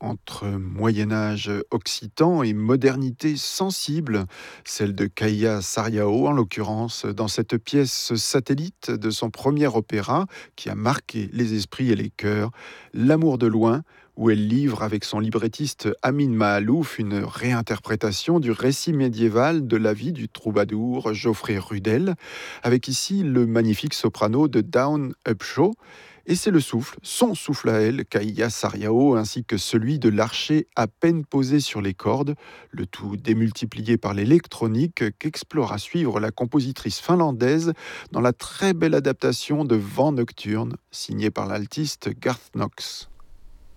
entre Moyen-Âge occitan et modernité sensible, celle de Kaija Saariaho en l'occurrence, dans cette pièce satellite de son premier opéra qui a marqué les esprits et les cœurs, L'amour de loin, où elle livre avec son librettiste Amin Maalouf une réinterprétation du récit médiéval de la vie du troubadour Geoffrey Rudel, avec ici le magnifique soprano de Dawn Upshaw. Et c'est le souffle, son souffle à elle, Kaija Saariaho, ainsi que celui de l'archer à peine posé sur les cordes, le tout démultiplié par l'électronique, qu'explore à suivre la compositrice finlandaise dans la très belle adaptation de Vent nocturne, signée par l'altiste Garth Knox.